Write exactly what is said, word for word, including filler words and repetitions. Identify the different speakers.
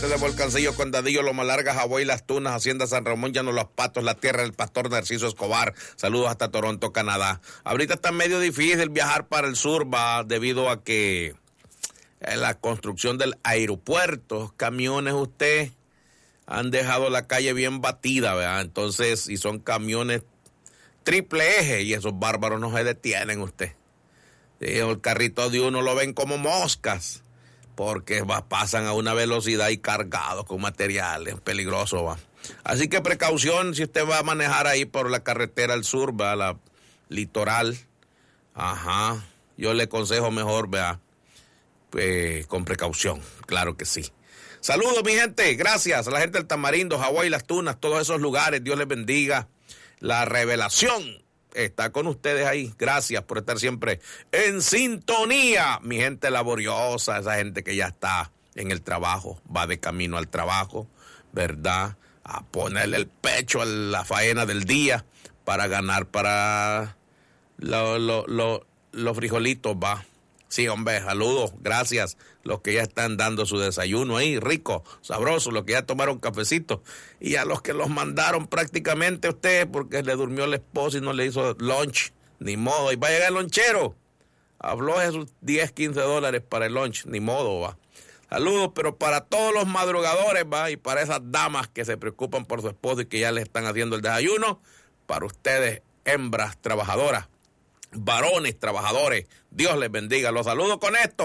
Speaker 1: De Volcancillo, Condadillo, Loma Larga, Hawái, Las Tunas, Hacienda San Ramón, Llano Los Patos, la tierra del pastor Narciso Escobar. Saludos hasta Toronto, Canadá. Ahorita está medio difícil viajar para el sur, va, debido a que en la construcción del aeropuerto, camiones usted han dejado la calle bien batida, ¿verdad? Entonces, y son camiones triple eje y esos bárbaros no se detienen usted. Sí, el carrito de uno lo ven como moscas, porque va, pasan a una velocidad y cargados con materiales, peligroso va. Así que precaución si usted va a manejar ahí por la carretera al sur, va, la litoral. Ajá, yo le aconsejo mejor, vea, pues, con precaución, claro que sí. Saludos, mi gente, gracias a la gente del Tamarindo, Hawái, Las Tunas, todos esos lugares, Dios les bendiga. La revelación está con ustedes ahí. Gracias por estar siempre en sintonía. Mi gente laboriosa, esa gente que ya está en el trabajo, va de camino al trabajo, ¿verdad? A ponerle el pecho a la faena del día para ganar para los lo, lo, lo frijolitos, va. Sí, hombre, saludos, gracias. Los que ya están dando su desayuno ahí, rico, sabroso, los que ya tomaron cafecito. Y a los que los mandaron prácticamente a usted porque le durmió el esposo y no le hizo lunch, ni modo. Y va a llegar el lonchero, habló de sus diez, quince dólares para el lunch, ni modo, va. Saludos, pero para todos los madrugadores, va, y para esas damas que se preocupan por su esposo y que ya le están haciendo el desayuno, para ustedes, hembras trabajadoras, varones trabajadores, Dios les bendiga. Los saludo con esto.